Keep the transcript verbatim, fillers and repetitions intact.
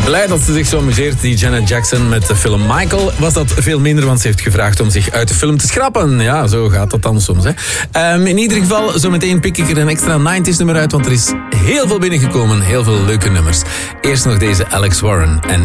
Blij dat ze zich zo amuseert, die Janet Jackson met de film Michael. Was dat veel minder, want ze heeft gevraagd om zich uit de film te schrappen. Ja, zo gaat dat dan soms. Hè. Um, in ieder geval, zometeen pik ik er een extra nineties nummer uit, want er is heel veel binnengekomen. Heel veel leuke nummers. Eerst nog deze Alex Warren en